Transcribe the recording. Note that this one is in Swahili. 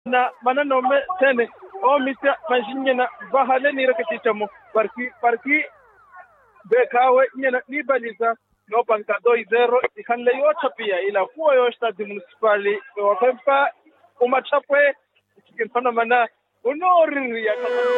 na manano me tene o mita mashinyana bahale ni rakati mo parki be kawe nyana libaliza no banka 2-0 ikanle yote pia ila kuwa yo stadi municipali wa pempa umachapwe kifana mana unori ya